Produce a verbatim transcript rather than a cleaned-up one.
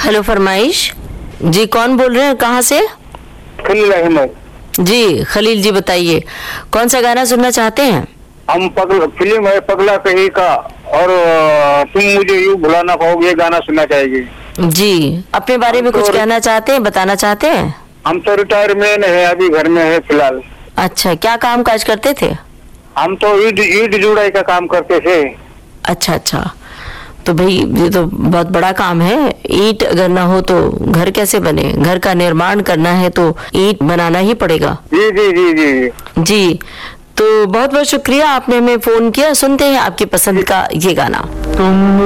Hello फरमाइश। जी कौन बोल रहे हैं, कहाँ से? खलील अहमद। जी खलील जी बताइए, कौन सा गाना सुनना चाहते हैं? हम पगला, फिल्म है पगला कहीं का और तुम मुझे यूं भुला ना पाओगे, ये गाना सुनना चाहिए। जी अपने बारे में तो कुछ कहना चाहते हैं, बताना चाहते हैं? हम तो रिटायरमेंट है, अभी घर में है फिलहाल। अच्छा, क्या काम काज करते थे? हम तो ईट ईट जुड़ाई का काम करते थे। अच्छा अच्छा, तो भाई ये तो बहुत बड़ा काम है। ईंट अगर ना हो तो घर कैसे बने? घर का निर्माण करना है तो ईंट बनाना ही पड़ेगा। जी जी जी जी जी तो बहुत बहुत शुक्रिया, आपने हमें फोन किया। सुनते हैं आपकी पसंद का ये गाना। तुम